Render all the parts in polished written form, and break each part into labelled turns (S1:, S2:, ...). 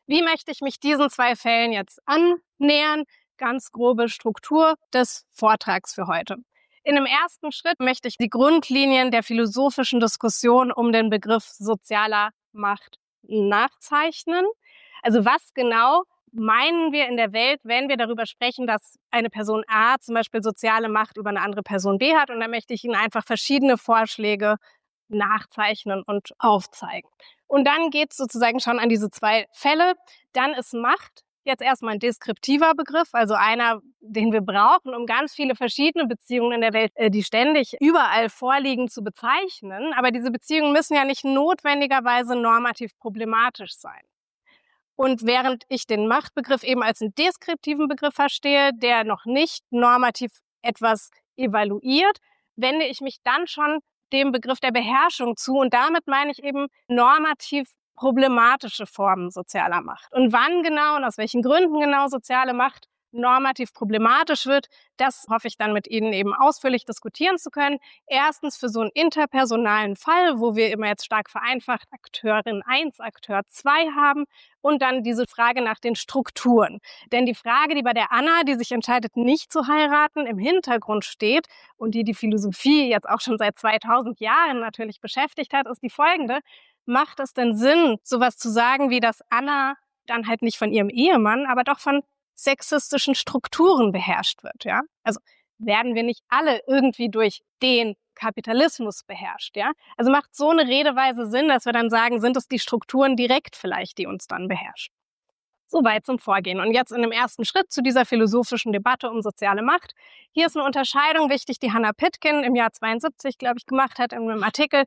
S1: Wie möchte ich mich diesen zwei Fällen jetzt annähern? Ganz grobe Struktur des Vortrags für heute. In einem ersten Schritt möchte ich die Grundlinien der philosophischen Diskussion um den Begriff sozialer Macht nachzeichnen. Also was genau meinen wir in der Welt, wenn wir darüber sprechen, dass eine Person A zum Beispiel soziale Macht über eine andere Person B hat? Und da möchte ich Ihnen einfach verschiedene Vorschläge nachzeichnen und aufzeigen. Und dann geht es sozusagen schon an diese zwei Fälle. Dann ist Macht jetzt erstmal ein deskriptiver Begriff, also einer, den wir brauchen, um ganz viele verschiedene Beziehungen in der Welt, die ständig überall vorliegen, zu bezeichnen. Aber diese Beziehungen müssen ja nicht notwendigerweise normativ problematisch sein. Und während ich den Machtbegriff eben als einen deskriptiven Begriff verstehe, der noch nicht normativ etwas evaluiert, wende ich mich dann schon dem Begriff der Beherrschung zu. Und damit meine ich eben normativ problematische Formen sozialer Macht. Und wann genau und aus welchen Gründen genau soziale Macht normativ problematisch wird, das hoffe ich dann mit Ihnen eben ausführlich diskutieren zu können. Erstens für so einen interpersonalen Fall, wo wir immer jetzt stark vereinfacht Akteurin 1, Akteur 2 haben und dann diese Frage nach den Strukturen. Denn die Frage, die bei der Anna, die sich entscheidet, nicht zu heiraten, im Hintergrund steht und die Philosophie jetzt auch schon seit 2000 Jahren natürlich beschäftigt hat, ist die folgende. Macht es denn Sinn, sowas zu sagen, wie dass Anna dann halt nicht von ihrem Ehemann, aber doch von sexistischen Strukturen beherrscht wird, ja? Also werden wir nicht alle irgendwie durch den Kapitalismus beherrscht, ja? Also macht so eine Redeweise Sinn, dass wir dann sagen, sind es die Strukturen direkt vielleicht, die uns dann beherrschen? Soweit zum Vorgehen. Und jetzt in dem ersten Schritt zu dieser philosophischen Debatte um soziale Macht. Hier ist eine Unterscheidung wichtig, die Hannah Pitkin im Jahr 72, glaube ich, gemacht hat in einem Artikel,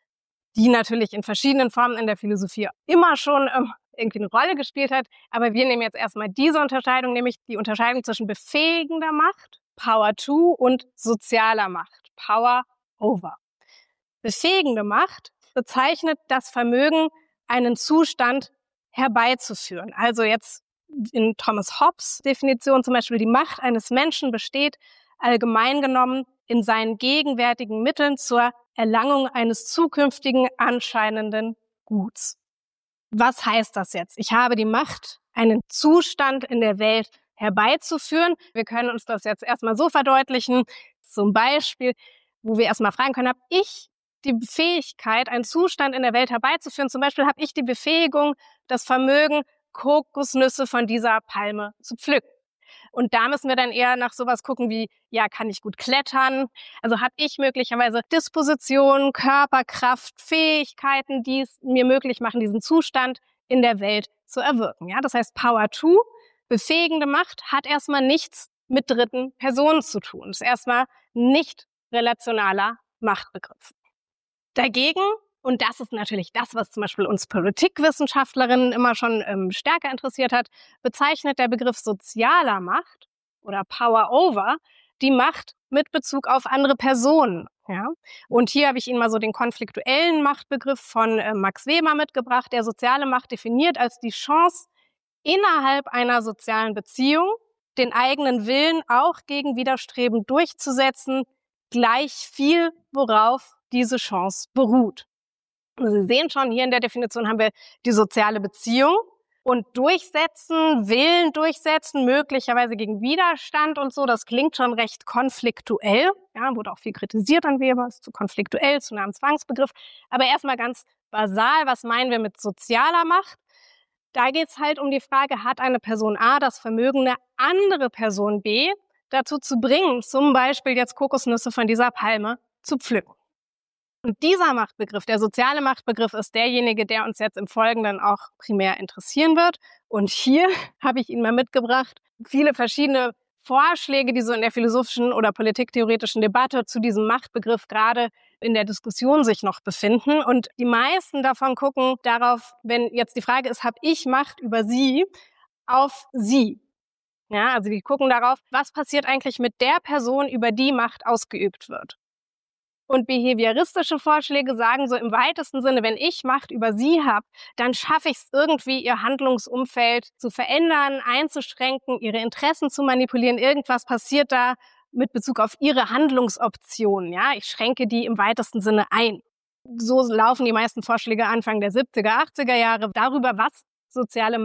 S1: die natürlich in verschiedenen Formen in der Philosophie immer schon irgendwie eine Rolle gespielt hat. Aber wir nehmen jetzt erstmal diese Unterscheidung, nämlich die Unterscheidung zwischen befähigender Macht, Power to, und sozialer Macht, Power over. Befähigende Macht bezeichnet das Vermögen, einen Zustand herbeizuführen. Also jetzt in Thomas Hobbes' Definition zum Beispiel, die Macht eines Menschen besteht allgemein genommen in seinen gegenwärtigen Mitteln zur Erlangung eines zukünftigen anscheinenden Guts. Was heißt das jetzt? Ich habe die Macht, einen Zustand in der Welt herbeizuführen. Wir können uns das jetzt erstmal so verdeutlichen. Zum Beispiel, wo wir erstmal fragen können, habe ich die Fähigkeit, einen Zustand in der Welt herbeizuführen? Zum Beispiel habe ich die Befähigung, das Vermögen, Kokosnüsse von dieser Palme zu pflücken. Und da müssen wir dann eher nach sowas gucken wie, ja, kann ich gut klettern? Also habe ich möglicherweise Dispositionen, Körperkraft, Fähigkeiten, die es mir möglich machen, diesen Zustand in der Welt zu erwirken. Ja, das heißt, Power to, befähigende Macht, hat erstmal nichts mit dritten Personen zu tun. Das ist erstmal nicht relationaler Machtbegriff. Dagegen, und das ist natürlich das, was zum Beispiel uns Politikwissenschaftlerinnen immer schon stärker interessiert hat, bezeichnet der Begriff sozialer Macht oder Power over die Macht mit Bezug auf andere Personen. Ja? Und hier habe ich Ihnen mal so den konfliktuellen Machtbegriff von Max Weber mitgebracht, der soziale Macht definiert als die Chance, innerhalb einer sozialen Beziehung den eigenen Willen auch gegen Widerstreben durchzusetzen, gleich viel, worauf diese Chance beruht. Sie sehen schon, hier in der Definition haben wir die soziale Beziehung und durchsetzen, Willen durchsetzen, möglicherweise gegen Widerstand und so. Das klingt schon recht konfliktuell. Ja, wurde auch viel kritisiert an Weber, ist zu konfliktuell, zu einem Zwangsbegriff. Aber erstmal ganz basal, was meinen wir mit sozialer Macht? Da geht es halt um die Frage, hat eine Person A das Vermögen, eine andere Person B dazu zu bringen, zum Beispiel jetzt Kokosnüsse von dieser Palme zu pflücken. Und dieser Machtbegriff, der soziale Machtbegriff, ist derjenige, der uns jetzt im Folgenden auch primär interessieren wird. Und hier habe ich Ihnen mal mitgebracht viele verschiedene Vorschläge, die so in der philosophischen oder politiktheoretischen Debatte zu diesem Machtbegriff gerade in der Diskussion sich noch befinden. Und die meisten davon gucken darauf, wenn jetzt die Frage ist, habe ich Macht über Sie, auf Sie. Ja, also die gucken darauf, was passiert eigentlich mit der Person, über die Macht ausgeübt wird. Und behavioristische Vorschläge sagen so im weitesten Sinne, wenn ich Macht über sie habe, dann schaffe ich es irgendwie, ihr Handlungsumfeld zu verändern, einzuschränken, ihre Interessen zu manipulieren. Irgendwas passiert da mit Bezug auf ihre Handlungsoptionen. Ja, ich schränke die im weitesten Sinne ein. So laufen die meisten Vorschläge Anfang der 70er, 80er Jahre darüber, was soziale